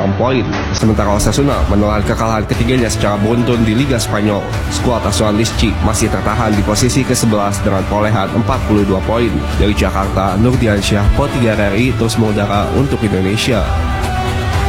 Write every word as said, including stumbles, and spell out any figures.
enam poin. Sementara Osasuna menelan kekalahan ketiganya secara beruntun di Liga Spanyol. Skuad asuhan Lisci masih tertahan di posisi ke sebelas dengan perolehan empat puluh dua poin. Dari Jakarta, Nurdiansyah, Pro tiga R I terus mengudara untuk Indonesia.